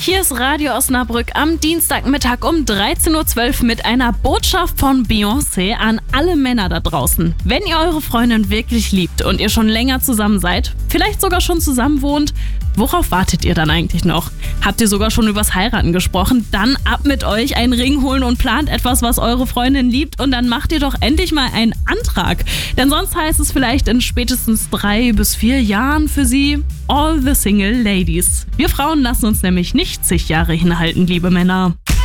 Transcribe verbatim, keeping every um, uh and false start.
Hier ist Radio Osnabrück am Dienstagmittag um dreizehn Uhr zwölf mit einer Botschaft von Beyoncé an alle Männer da draußen. Wenn ihr eure Freundin wirklich liebt und ihr schon länger zusammen seid, vielleicht sogar schon zusammen wohnt, worauf wartet ihr dann eigentlich noch? Habt ihr sogar schon übers Heiraten gesprochen? Dann ab mit euch, einen Ring holen und plant etwas, was eure Freundin liebt, und dann macht ihr doch endlich mal einen Antrag. Denn sonst heißt es vielleicht in spätestens drei bis vier Jahren für sie all the single ladies. Wir Frauen lassen uns nämlich nicht zig Jahre hinhalten, liebe Männer.